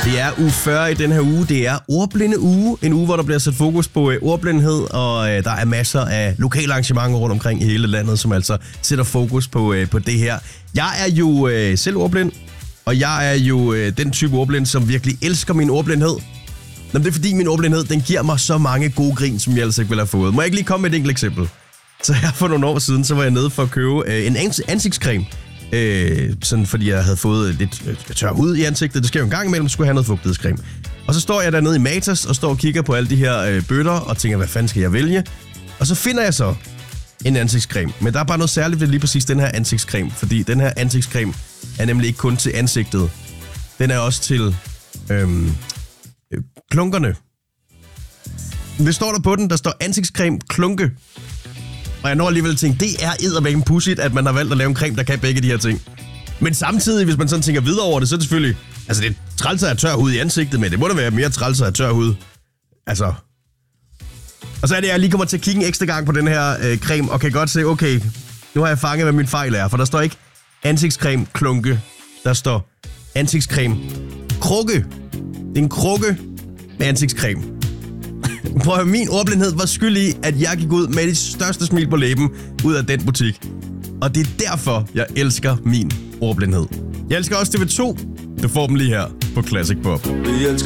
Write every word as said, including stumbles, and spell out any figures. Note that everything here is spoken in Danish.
Det er uge fyrre i den her uge. Det er ordblinde uge. En uge, hvor der bliver sat fokus på øh, ordblindhed, og øh, der er masser af lokale arrangementer rundt omkring i hele landet, som altså sætter fokus på, øh, på det her. Jeg er jo øh, selv ordblind, og jeg er jo øh, den type ordblind, som virkelig elsker min ordblindhed. Jamen, det er fordi, min ordblindhed, den giver mig så mange gode grin, som jeg ellers ikke ville have fået. Må jeg ikke lige komme med et enkelt eksempel? Så her for nogle år siden, så var jeg nede for at købe øh, en ans- ansigtscreme. Øh, sådan fordi jeg havde fået lidt øh, tør hud i ansigtet. Det sker jo en gang imellem, skulle jeg have noget fugtighedscreme. Og så står jeg dernede i Matas og står og kigger på alle de her øh, bøtter og tænker, hvad fanden skal jeg vælge? Og så finder jeg så en ansigtscreme. Men der er bare noget særligt ved lige præcis den her ansigtscreme, fordi den her ansigtscreme er nemlig ikke kun til ansigtet. Den er også til øhm, øh, klunkerne. Hvad står der på den? Der står ansigtscreme klunke. Og jeg når alligevel at tænke, det er eddermame pudsigt, at man har valgt at lave en creme, der kan begge de her ting. Men samtidig, hvis man sådan tænker videre over det, så er det selvfølgelig... Altså, det er træls at have tør hud i ansigtet, men det må da være mere træls at have tør hud. Altså... Og så er det, at jeg lige kommer til at kigge en ekstra gang på den her øh, creme, og kan godt se, okay, nu har jeg fanget, hvad min fejl er. For der står ikke ansigtscreme klunke. Der står ansigtscreme krukke. Det er en krukke med ansigtscreme. Prøv at høre, min ordblindhed var skyld i, at jeg gik ud med det største smil på læben ud af den butik. Og det er derfor, jeg elsker min ordblindhed. Jeg elsker også T V to. Du får dem lige her på Classic Pop. Vi elsker